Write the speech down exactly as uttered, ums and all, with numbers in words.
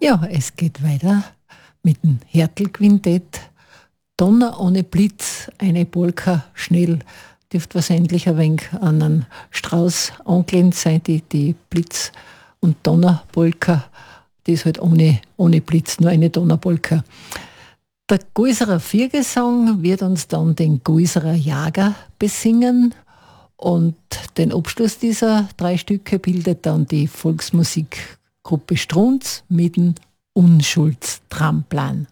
Ja, es geht weiter mit dem Hertel-Quintett. Donner ohne Blitz, eine Polka schnell. Dürfte wahrscheinlich ein wenig an einen Strauß angelehnt sein, die, die Blitz- und Donnerpolka. Die ist halt ohne, ohne Blitz, nur eine Donnerpolka. Der Guiserer Viergesang wird uns dann den Guiserer Jager besingen. Und den Abschluss dieser drei Stücke bildet dann die Volksmusikgruppe Strunz mit dem Unschuldstramplan.